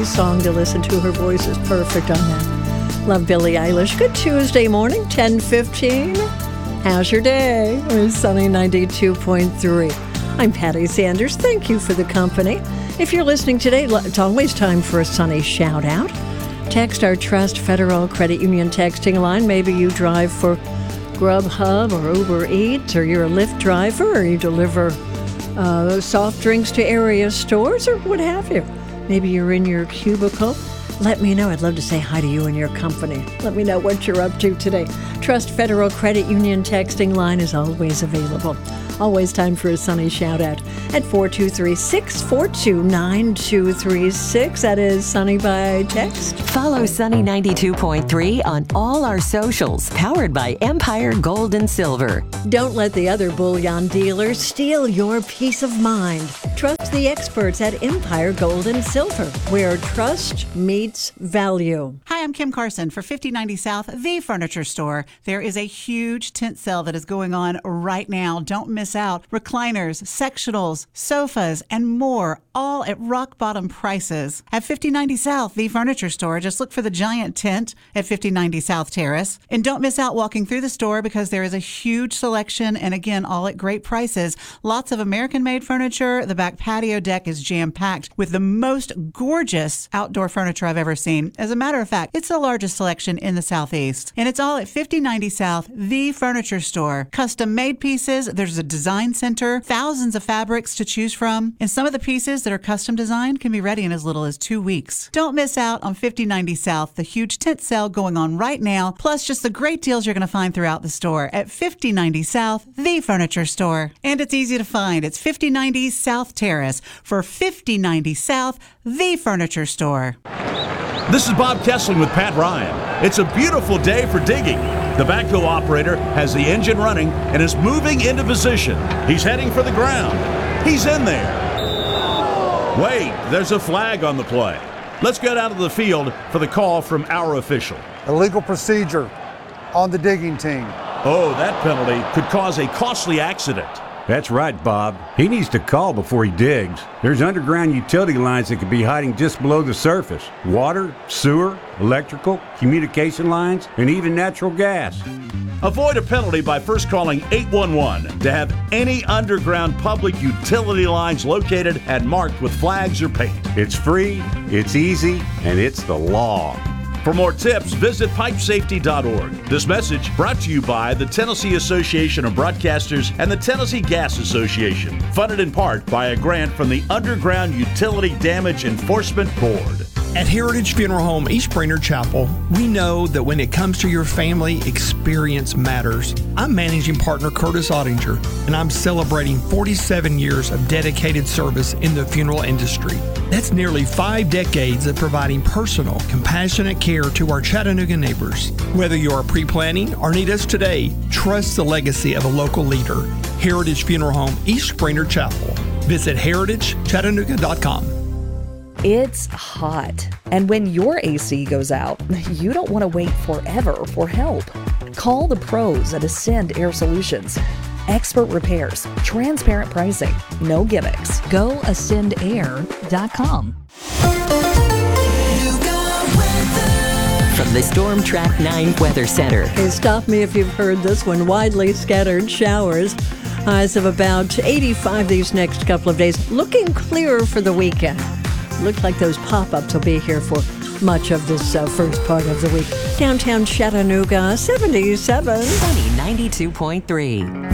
Song to listen to. Her voice is perfect on that. Love Billie Eilish. Good Tuesday morning, 10:15. How's your day? It's sunny 92.3. I'm Patty Sanders. Thank you for the company. If you're listening today, it's always time for a sunny shout out. Text our Trust Federal Credit Union texting line. Maybe you drive for Grubhub or Uber Eats, or you're a Lyft driver, or you deliver soft drinks to area stores, or what have you. Maybe you're in your cubicle. Let me know. I'd love to say hi to you and your company. Let me know what you're up to today. Trust Federal Credit Union texting line is always available. Always time for a sunny shout out at 423-642-9236. That is Sunny by text. Follow Sunny 92.3 on all our socials, powered by Empire Gold and Silver. Don't let the other bullion dealers steal your peace of mind. Trust the experts at Empire Gold and Silver, where trust meets value. Hi, I'm Kim Carson for 5090 South, the furniture store. There is a huge tent sale that is going on right now. Don't miss out. Recliners, sectionals, sofas, and more, all at rock bottom prices. At 5090 South, the furniture store, just look for the giant tent at 5090 South Terrace. And don't miss out walking through the store, because there is a huge selection, and again, all at great prices. Lots of American-made furniture. The back patio deck is jam-packed with the most gorgeous outdoor furniture I've ever seen. As a matter of fact, it's the largest selection in the Southeast. And it's all at 5090 South, the furniture store. Custom-made pieces. There's a design center, thousands of fabrics to choose from, and some of the pieces that are custom designed can be ready in as little as 2 weeks. Don't miss out on 5090 South, the huge tent sale going on right now, plus just the great deals you're going to find throughout the store at 5090 South, the furniture store. And it's easy to find. It's 5090 South Terrace for 5090 South, the furniture store. This is Bob Kessling with Pat Ryan. It's a beautiful day for digging. The backhoe operator has the engine running and is moving into position. He's heading for the ground. He's in there. Wait, there's a flag on the play. Let's go down to the field for the call from our official. Illegal procedure on the digging team. Oh, that penalty could cause a costly accident. That's right, Bob. He needs to call before he digs. There's underground utility lines that could be hiding just below the surface. Water, sewer, electrical, communication lines, and even natural gas. Avoid a penalty by first calling 811 to have any underground public utility lines located and marked with flags or paint. It's free, it's easy, and it's the law. For more tips, visit pipesafety.org. This message brought to you by the Tennessee Association of Broadcasters and the Tennessee Gas Association, funded in part by a grant from the Underground Utility Damage Enforcement Board. At Heritage Funeral Home East Brainerd Chapel, we know that when it comes to your family, experience matters. I'm managing partner Curtis Ottinger, and I'm celebrating 47 years of dedicated service in the funeral industry. That's nearly 5 decades of providing personal, compassionate care to our Chattanooga neighbors. Whether you're pre-planning or need us today, trust the legacy of a local leader. Heritage Funeral Home East Brainerd Chapel. Visit heritagechattanooga.com. It's hot, and when your AC goes out, you don't want to wait forever for help. Call the pros at Ascend Air Solutions. Expert repairs, transparent pricing, no gimmicks. Go ascendair.com. From the Storm Track 9 Weather Center. Hey, stop me if you've heard this one. Widely scattered showers. Highs of about 85 these next couple of days. Looking clearer for the weekend. Looks like those pop-ups will be here for much of this first part of the week. Downtown Chattanooga, 77. Sunny 92.3.